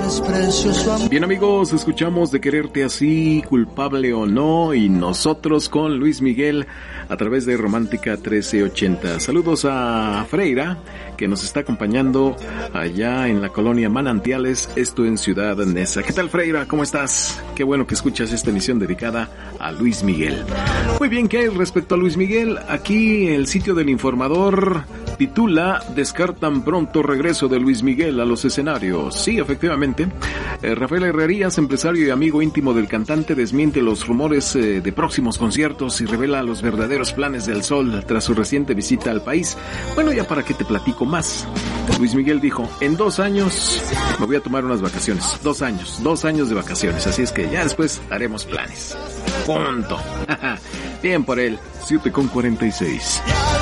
Bien amigos, escuchamos De Quererte Así, Culpable o No, y Nosotros con Luis Miguel a través de Romántica 1380. Saludos a Freira, que nos está acompañando allá en la colonia Manantiales, esto en Ciudad Neza. ¿Qué tal, Freira? ¿Cómo estás? Qué bueno que escuchas esta emisión dedicada a Luis Miguel. Muy bien, ¿qué hay respecto a Luis Miguel? Aquí el sitio del Informador titula "Descartan pronto regreso de Luis Miguel a los escenarios". Sí, efectivamente. Rafael Herrerías, empresario y amigo íntimo del cantante, desmiente los rumores de próximos conciertos y revela los verdaderos planes del Sol tras su reciente visita al país. Bueno, ya para qué te platico más. Luis Miguel dijo: en 2 años me voy a tomar unas vacaciones. 2 años de vacaciones. Así es que ya después haremos planes. Punto. Bien por él. 7:46.